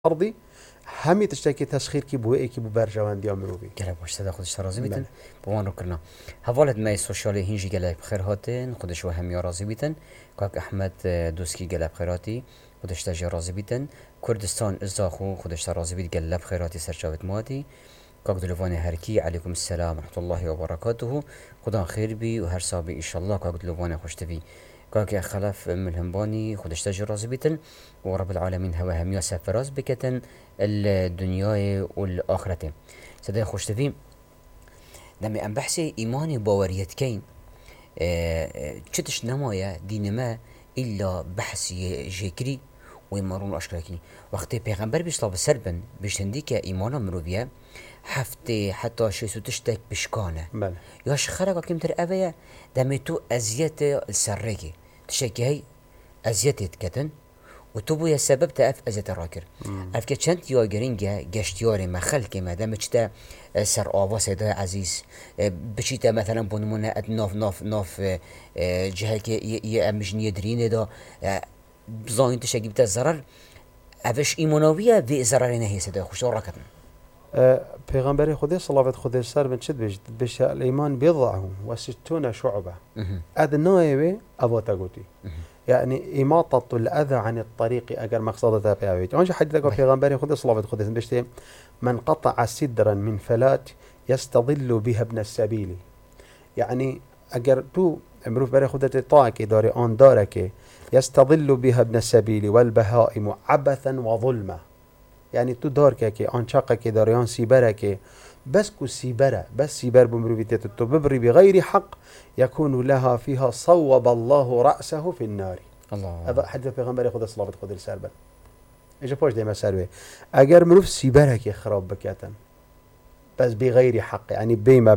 ارضی همی تشتکی تسخیر کی بو کی بو برجواندی امروی گله باش صدا خودش راضی بیتن بوان رو کرنا حوالت مای سوشال هینجی گله بخیر هاتن خودش و هم راضی بیتن کاک احمد دوسکی گله بخیراتی خودش تاج راضی بیتن کردستان ازاخو خودش راضی بیت گله بخیراتی سرچاوت مادی کاک دلوان هرکی علیکم السلام ورحمة الله وبركاته خدا خیر بی و هر صابی ان شاء الله کاک دلوان خوشت بی كاك خلف من همباني خودش تاج راضي بيتن ورب العالمين هوا هميا سفراز بكتن الدنيا والآخرة سيدي خوش تفيم دمي ام بحثي ايماني باوريت كين چتش نمايا دين ما الا بحث جيكري ويمارون اشكراكي وقت پیغمبر بيش طاب سربن بيش هنديك ايمانا مروفيا هفته حتى شيسو تشتك بشكانه بله ياش خرقا كم تر اويا دمي تو ازيت السرقي تشكي هي ازيت يتكتن وتبو يا سبب تاف ازيت الراكر اف كتشنت يا جرينجا جشتياري ما خلك ما دام تشتا سر آوا سيدا عزيز بشيتا مثلا بونمونا اد ناف جهه كي امش نيدرين دا زاين تشكي بتا الزرر افش ايمانويه في زرر نهي سيدا خوش راكتن پیغمبر خدا صلوات خدا سر من شد بيش الإيمان بضعه وستون شعبة أدناه أبوتا قوتي يعني إماطة الأذى عن الطريق أجر مقصدها بيعويت أنش حديثك پیغمبر خدا صلوات خدا بيشته من قطع سدرا من فلات يستظل بها ابن السبيل يعني أجر تو امروف بري خدا تطاعك داري آن دارك يستظل بها ابن السبيل والبهائم عبثا وظلما يعني تو دار که آن چاقه که داره آن سیبره که بس کو سیبره بس سیبر بمرویتت تو ببری بغیر حق يكون لها فيها صوب الله رأسه في النار الله هذا حديث پیغمبر خدا صلوات خدا سربن اجا پاش دیما سروه اگر مروف سیبره که خراب بکتن بس بغیر حق يعني بما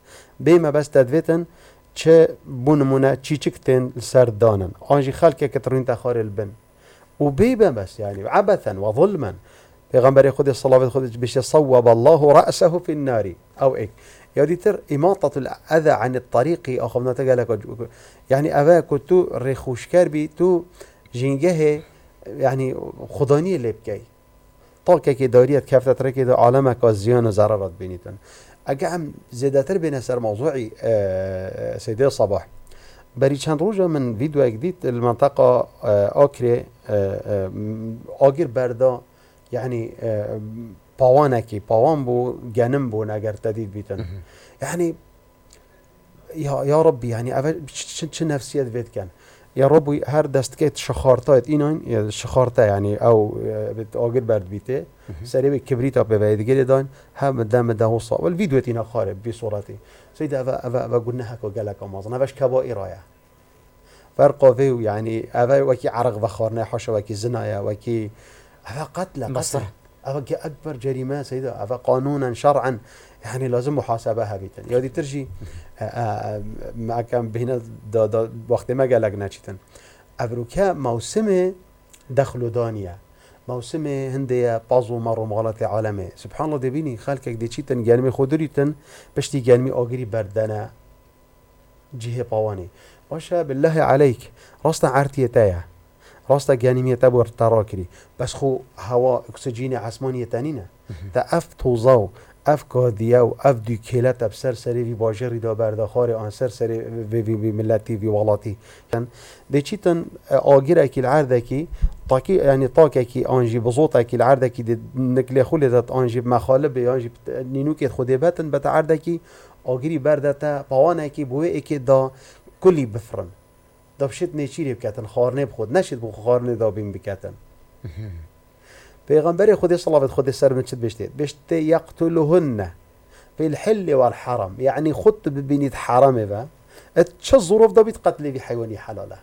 بست تدویتن چه بونمونه چی چکتن سردانن آنجی خلق که ترین تخار البن و بيبا بس يعني عبثا وظلما پیغمبر خود صلوات خود بيش صوب الله رأسه في النار او ايه يا تر إماطة الأذى عن الطريق أخذنا تقالك يعني أباك تو ريخوشكار بي تو جنجه يعني خداني اللي بكي طاقة كي دارية كافة تركي دو عالمك والزيان زرارات بينيتن أقعم زيادتر بين سر موضوعي سيدي الصباح بري چند روزه من فيديو جديد المنطقة آكري آجر بردا يعني باوان بو جنم بو نگر تدید بیتن يعني يا ربي يعني چه نفسيت بيت كان يا ربي هر دستكت شخارتات اینان شخارتا يعني او بت آجر برد بیته سری به کبریتا به ویدگیری دان هم دم ده وصا والفيديو تينا خارب بصورتي سيد أبا قلنا هكو قالك أمازن هفاش كبائر رايا فرقه فيه يعني أبا وكي عرق بخارنا حاشا وكي زنايا وكي أبا قتل أبا أكبر جريمة سيدة أبا قانونا شرعا يعني لازم محاسبة بيتن يادي ترجي ما كان بهنا دا وقت ما قالك ناچتن أبروكا موسم دخلو دانيا موسم هندية بازو مرو مغالطة عالمي سبحان الله دبيني خالكك دي چيتن جانمي خودريتن بشتي جانمي آگري بردنا جهة باواني باشا بالله عليك راستا عرتيتايا راستا جانمية تبور تراكري بس خو هوا اكسجيني عسمانية تانينة تا اف توزاو اف كاذياو اف دي كيلات بسر سري في باجري دا بردخاري آن سر سري في ملتي في والاتي دي چيتن آگره كي العردكي طاكي يعني طاكي آنجي بزوطكي العردكي دي نكلي خولدت آنجي بمخالب آنجي نينوكي خودباتن بتا عردكي آگري بردتا باوانكي بوه اكي دا كلي بفرن دا بشت نيچيري بكتن خارنه بخود نشد بخو خارنه دا بين بكتن پیغمبر خود صلوات خود سر من شد بشت يقتلهن في الحل والحرم يعني خط ببينيت حرامه با چه ظروف دا بيت قتل في حيواني حلاله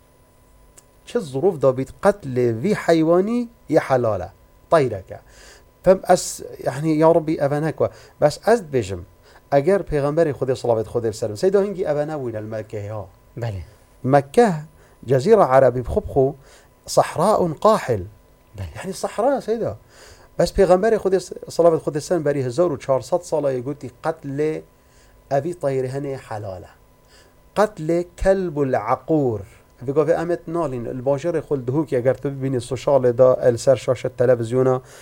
چه ظروف دا بيت قتل في حيواني يحلاله طيرك فم اس يعني يا ربي افناك بس ازد بجم اگر پیغمبر خود صلوات خود سر سيدا هنگي افنا وين المكه ها بله مكه جزيره عربي بخبخو صحراء قاحل يعني صحراء سيدا بس پیغمبر خود صلوات خود سر بري 1400 ساله يقولي قتل ابي طيرهن حلاله قتل كلب العقور بيقول في امت نالين الباشر خلدهوك اگر تو ببینی سوشال دا السر شاشه تلفزیونا